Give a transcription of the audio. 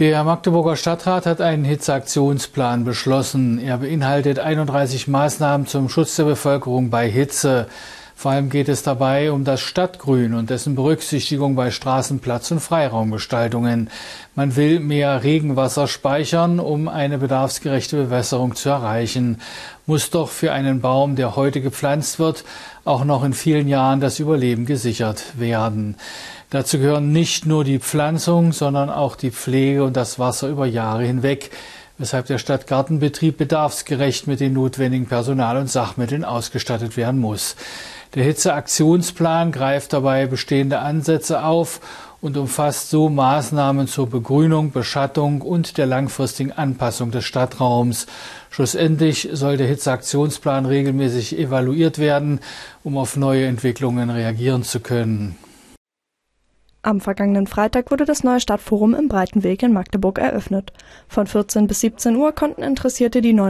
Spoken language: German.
Der Magdeburger Stadtrat hat einen Hitzeaktionsplan beschlossen. Er beinhaltet 31 Maßnahmen zum Schutz der Bevölkerung bei Hitze. Vor allem geht es dabei um das Stadtgrün und dessen Berücksichtigung bei Straßenplatz- und Freiraumgestaltungen. Man will mehr Regenwasser speichern, um eine bedarfsgerechte Bewässerung zu erreichen. Muss doch für einen Baum, der heute gepflanzt wird, auch noch in vielen Jahren das Überleben gesichert werden. Dazu gehören nicht nur die Pflanzung, sondern auch die Pflege und das Wasser über Jahre hinweg, weshalb der Stadtgartenbetrieb bedarfsgerecht mit den notwendigen Personal- und Sachmitteln ausgestattet werden muss. Der Hitzeaktionsplan greift dabei bestehende Ansätze auf und umfasst so Maßnahmen zur Begrünung, Beschattung und der langfristigen Anpassung des Stadtraums. Schlussendlich soll der Hitzeaktionsplan regelmäßig evaluiert werden, um auf neue Entwicklungen reagieren zu können. Am vergangenen Freitag wurde das neue Stadtforum im Breitenweg in Magdeburg eröffnet. Von 14 bis 17 Uhr konnten Interessierte die neuen